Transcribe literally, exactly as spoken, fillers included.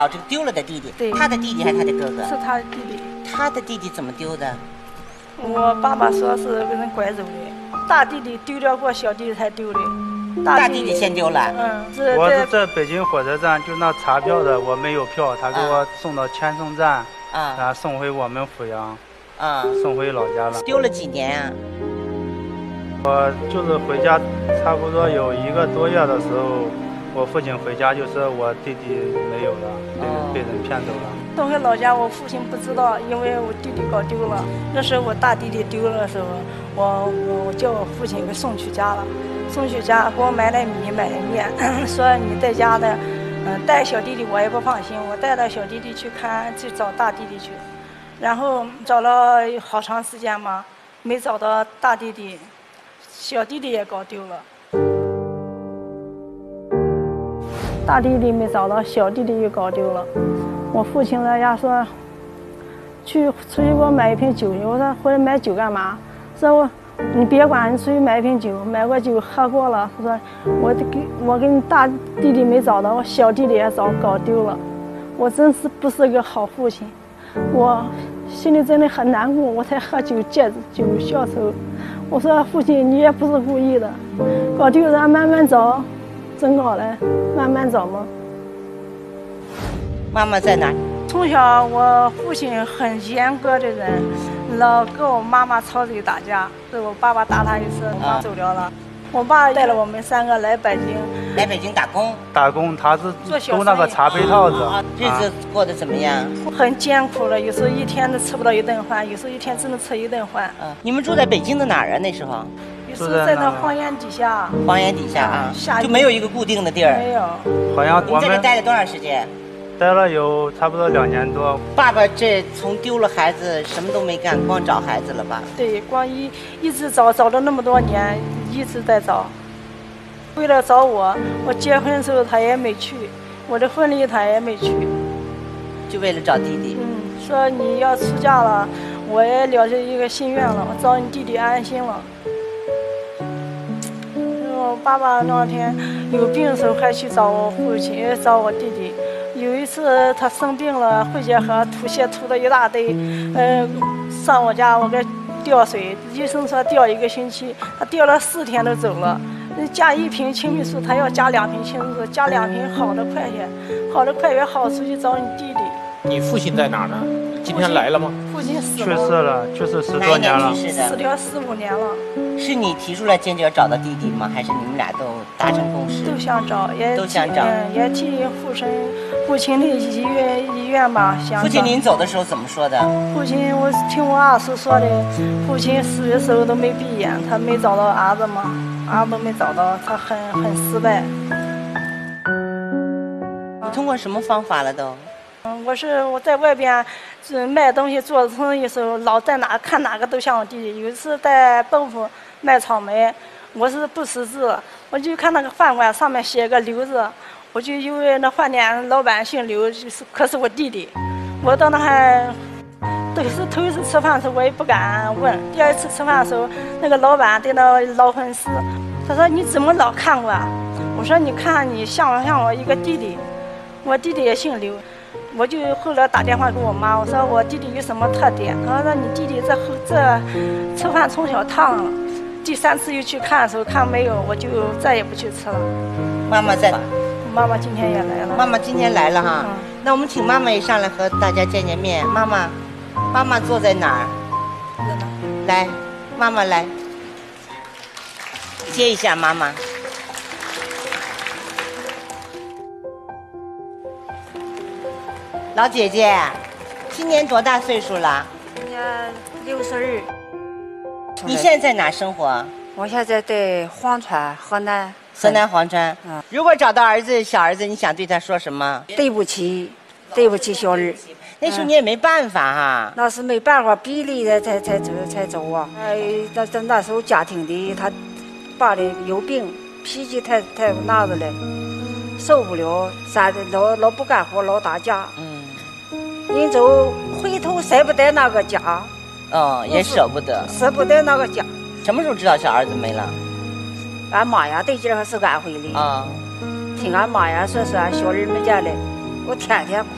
哦，这个丢了的弟弟， 对， 他的弟弟还是他的哥哥？ 是他的弟弟。 他的弟弟怎么丢的？ 我爸爸说是被人拐走的，大弟弟丢掉过，小弟弟才丢的。 大弟弟先丢了。 嗯，是我是在北京火车站，就那查票的，我没有票，他给我送到千松站， 啊， 然后送回我们阜阳， 啊， 送回老家了。 丢了几年啊？ 我就是回家，差不多有一个多月的时候，我父亲回家就说我弟弟没有了，被人、哦、被人骗走了。 送回老家，我父亲不知道，因为我弟弟搞丢了。那时候我大弟弟丢了的时候，我我我叫我父亲给送去家了，送去家给我买点米买点面，说你在家的，嗯、呃，带小弟弟我也不放心，我带着小弟弟去看去找大弟弟去，然后找了好长时间嘛，没找到大弟弟，小弟弟也搞丢了。大弟弟没找到，小弟弟又搞丢了。我父亲在家说，去出去给我买一瓶酒。我说回来买酒干嘛？说我你别管，你出去买一瓶酒，买过酒喝过了。他说我给我给你大弟弟没找到，我小弟弟也找搞丢了。我真是不是个好父亲，我心里真的很难过，我才喝酒借酒消愁。我说父亲，你也不是故意的，搞丢了慢慢找。真搞了，慢慢找嘛。 妈妈在哪儿？ 从小我父亲很严格的人，老跟我妈妈吵嘴打架，是我爸爸打他一次，我妈走了了。啊、我爸带了我们三个来北京， 来北京打工。 打工，他是做那个茶杯套子。 啊、日子过得怎么样？ 很艰苦了，有时候一天都吃不到一顿饭，有时候一天只能吃一顿饭。 嗯、啊，你们住在北京的哪儿啊？那时候？ 是在那荒原底下， 荒原底下啊，就没有一个固定的地儿。 没有， 好像你在这待了多长时间？ 待了有差不多两年多。 爸爸这从丢了孩子，什么都没干，光找孩子了吧？ 对，光一一直找，找了那么多年，一直在找。为了找我，我结婚的时候他也没去，我的婚礼他也没去， 就为了找弟弟。 嗯，说你要出嫁了，我也了结一个心愿了，我找你弟弟安心了。我爸爸那天有病的时候还去找我父亲，找我弟弟。有一次他生病了，肺结核吐血吐了一大堆，嗯、呃，上我家我给吊水，医生说吊一个星期，他吊了四天都走了。加一瓶青霉素，他要加两瓶青霉素，加两瓶好的快些，好的快些好出去找你弟弟。 你父亲在哪儿呢？今天来了吗？ 父亲死了， 去世了，去世十多年了， 死掉四五年了。 是你提出来坚决要找到弟弟吗？还是你们俩都达成共识？ 都想找，也都想找， 嗯，也替父亲父亲的遗愿遗愿吧，想。 父亲临走的时候怎么说的？ 父亲，我听我二叔说的，父亲死的时候都没闭眼，他没找到儿子嘛，儿子没找到，他很很失败。 你通过什么方法了都？ 嗯，我是我在外边，是卖东西做生意的时候，老在哪看哪个都像我弟弟。有一次在蚌埠卖草莓，我是不识字，我就看那个饭馆上面写个刘字，我就以为那饭店老板姓刘，就是可是我弟弟。我到那还都是头一次吃饭的时候，我也不敢问。第二次吃饭的时候，那个老板对那老粉丝，他说你怎么老看我啊？我说你看你像不像我一个弟弟？我弟弟也姓刘。我就后来打电话给我妈，我说我弟弟有什么特点？她说你弟弟这这吃饭从小烫了。第三次又去看的时候看没有，我就再也不去吃了。 妈妈在， 妈妈今天也来了。 妈妈今天来了哈，嗯、那我们请妈妈也上来和大家见见面。妈妈，妈妈坐在哪儿？ 在哪？ 来，妈妈来，接一下妈妈。老姐姐，今年多大岁数了？ 今年六十二。 你现在在哪生活？ 我现在在黄川，河南。 河南黄川。嗯。如果找到儿子，小儿子，你想对他说什么？ 对不起，对不起，小儿。 那时候你也没办法哈。 嗯、那是没办法，逼的才才才走才走啊。哎，那那那时候家庭的他爸的有病，脾气太太那个了，受不了，啥的老老不干活，老打架。嗯。人走回头舍不得那个家， 哦，也舍不得， 舍不得那个家。 什么时候知道小儿子没了？ 俺妈呀，对劲儿是安徽的啊，听俺妈呀说是俺小儿们家的，我天天哭。